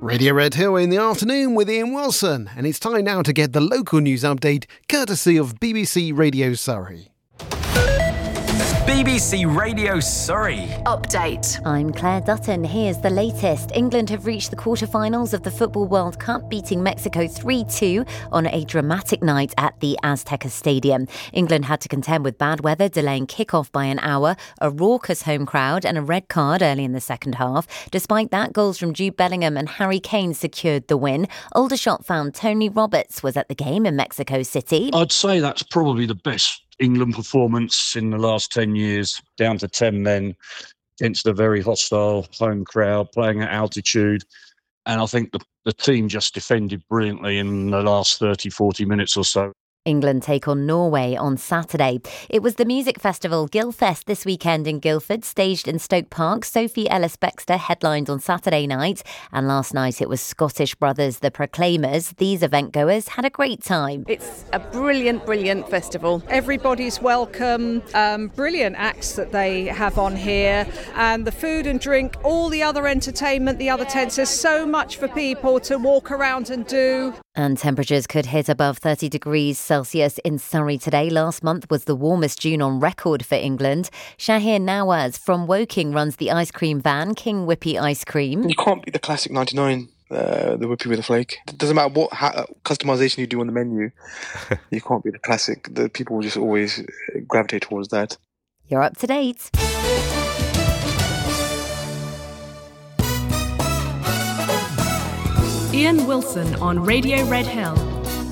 Radio Red Hill in the afternoon with Ian Wilson, and it's time now to get the local news update courtesy of BBC Radio Surrey. BBC Radio Surrey. Update. I'm Claire Dutton. Here's the latest. England have reached the quarter-finals of the Football World Cup, beating Mexico 3-2 on a dramatic night at the Azteca Stadium. England had to contend with bad weather, delaying kick-off by an hour, a raucous home crowd and a red card early in the second half. Despite that, goals from Jude Bellingham and Harry Kane secured the win. Aldershot fan Tony Roberts was at the game in Mexico City. I'd say that's probably the best England performance in the last 10 years, down to 10 men against a very hostile home crowd, playing at altitude. And I think the team just defended brilliantly in the last 30, 40 minutes or so. England take on Norway on Saturday. It was the music festival Guildfest this weekend in Guildford, staged in Stoke Park. Sophie Ellis-Bextor headlined on Saturday night, and last night it was Scottish brothers The Proclaimers. These event goers had a great time. It's a brilliant festival. Everybody's welcome, brilliant acts that they have on here, and the food and drink, all the other entertainment, the other tents. There's so much for people to walk around and do. And temperatures could hit above 30 degrees Celsius in Surrey today. Last month was the warmest June on record for England. Shahir Nawaz from Woking runs the ice cream van, King Whippy Ice Cream. You can't beat the classic 99, the Whippy with a flake. It doesn't matter what customization you do on the menu. You can't beat the classic. The people will just always gravitate towards that. You're up to date. Ian Wilson on Radio Red Hill.